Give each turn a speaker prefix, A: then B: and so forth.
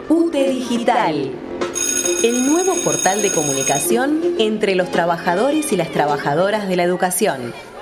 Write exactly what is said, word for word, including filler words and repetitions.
A: U T E Digital, el nuevo portal de comunicación entre los trabajadores y las trabajadoras de la educación.